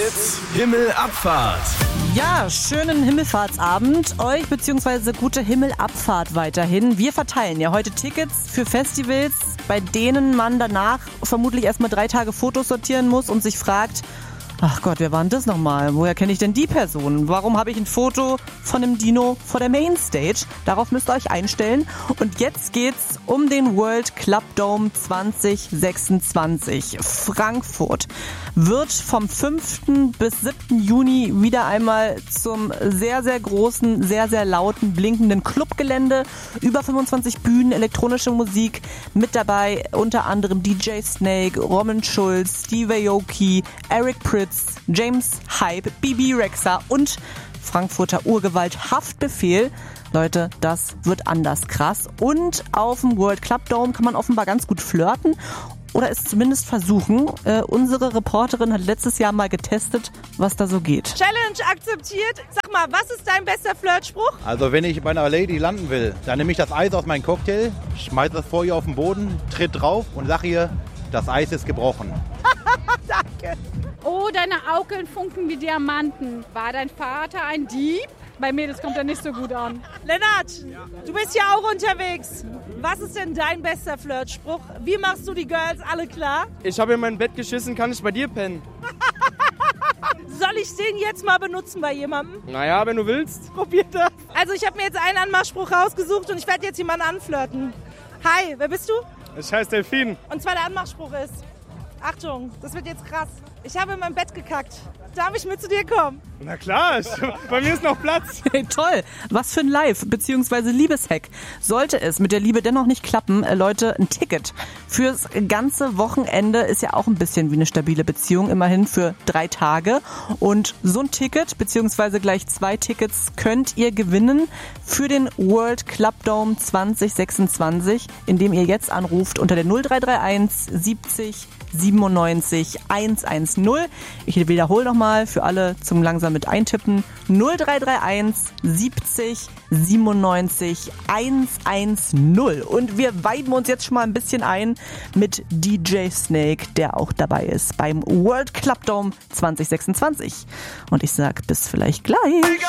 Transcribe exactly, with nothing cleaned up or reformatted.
Hits Himmelabfahrt. Ja, schönen Himmelfahrtsabend euch, beziehungsweise gute Himmelabfahrt weiterhin. Wir verteilen ja heute Tickets für Festivals, bei denen man danach vermutlich erstmal drei Tage Fotos sortieren muss und sich fragt, ach Gott, wer war denn das nochmal? Woher kenne ich denn die Person? Warum habe ich ein Foto von einem Dino vor der Mainstage? Darauf müsst ihr euch einstellen. Und jetzt geht's um den World Club Dome zwanzig sechsundzwanzig. Frankfurt wird vom fünften bis siebten Juni wieder einmal zum sehr, sehr großen, sehr, sehr lauten, blinkenden Clubgelände. Über fünfundzwanzig Bühnen, elektronische Musik. Mit dabei unter anderem D J Snake, Roman Schulz, Steve Aoki, Eric Prydz, James Hype, Bibi Rexha und Frankfurter Urgewalt Haftbefehl. Leute, das wird anders krass. Und auf dem World Club Dome kann man offenbar ganz gut flirten oder es zumindest versuchen. Äh, unsere Reporterin hat letztes Jahr mal getestet, was da so geht. Challenge akzeptiert. Sag mal, was ist dein bester Flirtspruch? Also wenn ich bei einer Lady landen will, dann nehme ich das Eis aus meinem Cocktail, schmeiße es vor ihr auf den Boden, tritt drauf und sage ihr, das Eis ist gebrochen. Danke. Oh, deine Augen funken wie Diamanten. War dein Vater ein Dieb? Bei Mädels kommt er nicht so gut an. Lennart, du bist ja auch unterwegs. Was ist denn dein bester Flirtspruch? Wie machst du die Girls alle klar? Ich habe in mein Bett geschissen, kann ich bei dir pennen? Soll ich den jetzt mal benutzen bei jemandem? Naja, wenn du willst. Probier das. Also ich habe mir jetzt einen Anmachspruch rausgesucht und ich werde jetzt jemanden anflirten. Hi, wer bist du? Ich heiße Delfin. Und zwar der Anmachspruch ist, Achtung, das wird jetzt krass. Ich habe in mein Bett gekackt. Darf ich mit zu dir kommen? Na klar, ich, bei mir ist noch Platz. Hey, toll, was für ein Live- bzw. Liebeshack. Sollte es mit der Liebe dennoch nicht klappen, äh, Leute, ein Ticket fürs ganze Wochenende ist ja auch ein bisschen wie eine stabile Beziehung, immerhin für drei Tage. Und so ein Ticket, beziehungsweise gleich zwei Tickets, könnt ihr gewinnen für den World Club Dome zwanzig sechsundzwanzig, indem ihr jetzt anruft unter der null drei drei eins siebzig siebenundneunzig hundertzehn. Ich wiederhole nochmal für alle zum langsam mit eintippen. null drei drei eins siebzig siebenundneunzig hundertzehn. Und wir weiben uns jetzt schon mal ein bisschen ein mit D J Snake, der auch dabei ist beim World Club Dome zwanzig sechsundzwanzig. Und ich sag bis vielleicht gleich.